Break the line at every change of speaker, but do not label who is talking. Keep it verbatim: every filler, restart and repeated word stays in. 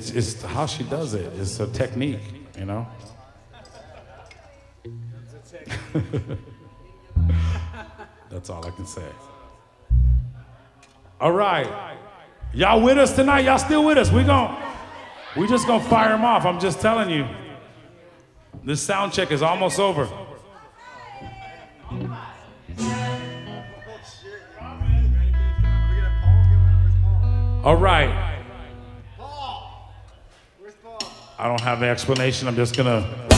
it's, it's how she does it. It's a technique, you know? That's all I can say. All right. Y'all with us tonight? Y'all still with us? We gon' we just gonna fire them off. I'm just telling you. This sound check is almost over. All right. I don't have an explanation. I'm just gonna